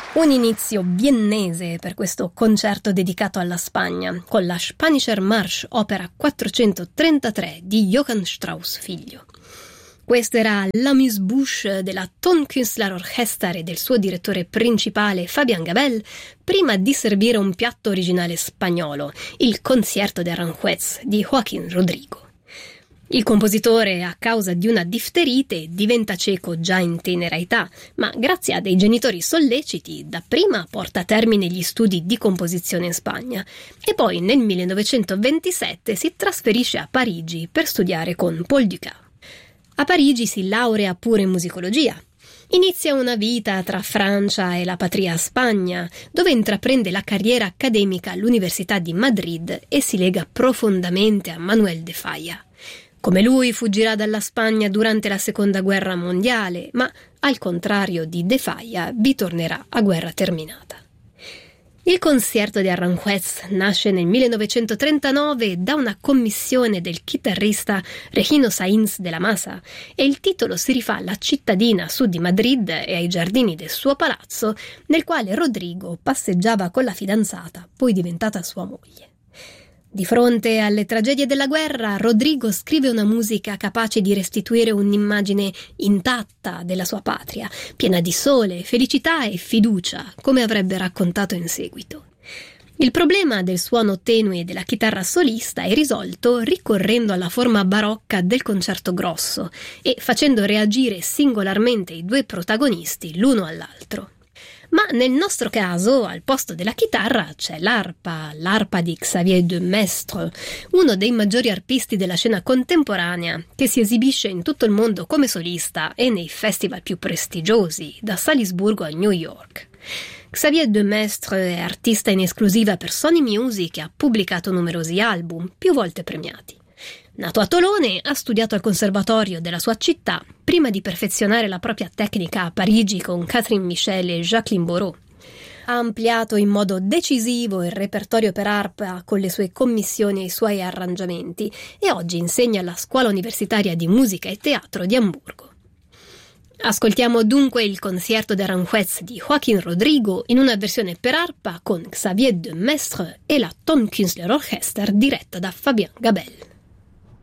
Un inizio viennese per questo concerto dedicato alla Spagna, con la Spanischer Marsch, opera 433 di Johann Strauss figlio. Questo era l'amuse-bouche della Tonkünstlerorchester e del suo direttore principale Fabian Gabel, prima di servire un piatto originale spagnolo, il Concierto de Aranjuez di Joaquín Rodrigo. Il compositore, a causa di una difterite, diventa cieco già in tenera età, ma grazie a dei genitori solleciti, dapprima porta a termine gli studi di composizione in Spagna e poi nel 1927 si trasferisce a Parigi per studiare con Paul Dukas. A Parigi si laurea pure in musicologia. Inizia una vita tra Francia e la patria Spagna, dove intraprende la carriera accademica all'Università di Madrid e si lega profondamente a Manuel de Falla. Come lui fuggirà dalla Spagna durante la Seconda Guerra Mondiale, ma al contrario di De Falla vi tornerà a guerra terminata. Il Concierto di Aranjuez nasce nel 1939 da una commissione del chitarrista Regino Sainz de la Maza e il titolo si rifà alla cittadina a sud di Madrid e ai giardini del suo palazzo, nel quale Rodrigo passeggiava con la fidanzata, poi diventata sua moglie. Di fronte alle tragedie della guerra, Rodrigo scrive una musica capace di restituire un'immagine intatta della sua patria, piena di sole, felicità e fiducia, come avrebbe raccontato in seguito. Il problema del suono tenue della chitarra solista è risolto ricorrendo alla forma barocca del concerto grosso e facendo reagire singolarmente i due protagonisti l'uno all'altro. Ma nel nostro caso, al posto della chitarra, c'è l'arpa di Xavier de Maistre, uno dei maggiori arpisti della scena contemporanea, che si esibisce in tutto il mondo come solista e nei festival più prestigiosi, da Salisburgo a New York. Xavier de Maistre è artista in esclusiva per Sony Music e ha pubblicato numerosi album, più volte premiati. Nato a Tolone, ha studiato al conservatorio della sua città prima di perfezionare la propria tecnica a Parigi con Catherine Michel e Jacqueline Borot. Ha ampliato in modo decisivo il repertorio per arpa con le sue commissioni e i suoi arrangiamenti e oggi insegna alla Scuola Universitaria di Musica e Teatro di Amburgo. Ascoltiamo dunque il Concierto de Aranjuez di Joaquín Rodrigo in una versione per arpa con Xavier de Maistre e la Tonkünstlerorchester diretta da Fabian Gabel.